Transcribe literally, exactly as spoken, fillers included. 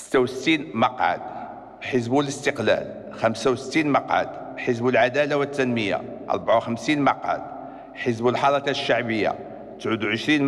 ستة وستين مقعد، حزب الاستقلال خمسة وستين مقعد، حزب العدالة والتنمية أربعة وخمسين مقعد، حزب الحركة الشعبية تسعة وعشرين